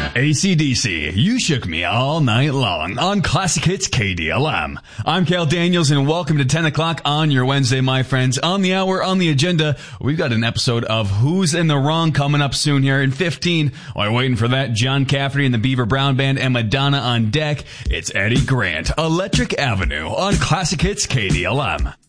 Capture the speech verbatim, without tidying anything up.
A C D C, You Shook Me All Night Long on Classic Hits K D L M. I'm Cal Daniels, and welcome to ten o'clock on your Wednesday, my friends. On the hour, on the agenda, we've got an episode of Who's in the Wrong coming up soon here in fifteen. While waiting for that, John Cafferty and the Beaver Brown Band and Madonna on deck. It's Eddie Grant, Electric Avenue on Classic Hits K D L M.